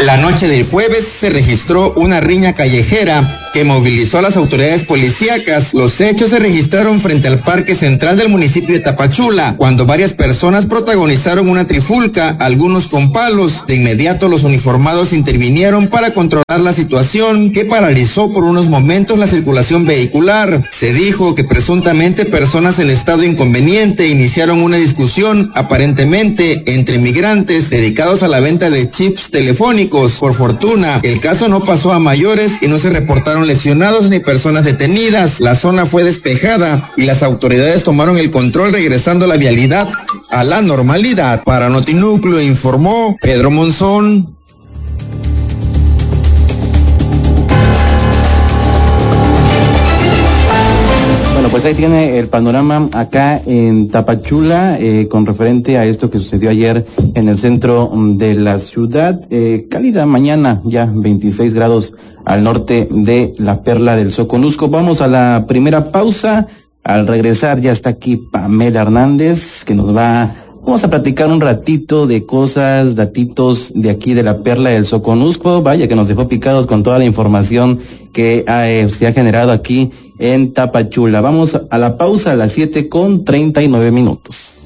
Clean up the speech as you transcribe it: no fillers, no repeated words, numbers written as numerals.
La noche del jueves se registró una riña callejera que movilizó a las autoridades policíacas. Los hechos se registraron frente al Parque Central del municipio de Tapachula, cuando varias personas protagonizaron una trifulca, algunos con palos. De inmediato los uniformados intervinieron para controlar la situación, que paralizó por unos momentos la circulación vehicular. Se dijo que presuntamente personas en estado inconveniente iniciaron una discusión, aparentemente entre migrantes dedicados a la venta de chips telefónicos. Por fortuna, el caso no pasó a mayores y no se reportaron lesionados ni personas detenidas. La zona fue despejada y las autoridades tomaron el control, regresando la vialidad a la normalidad. Para Notinúcleo informó Pedro Monzón. Pues ahí tiene el panorama acá en Tapachula, con referente a esto que sucedió ayer en el centro de la ciudad. Cálida mañana, ya 26 grados al norte de la Perla del Soconusco. Vamos a la primera pausa. Al regresar ya está aquí Pamela Hernández, que vamos a platicar un ratito de cosas, datitos de aquí de la Perla del Soconusco. Vaya que nos dejó picados con toda la información que se ha generado aquí en Tapachula. Vamos a la pausa a las 7:39.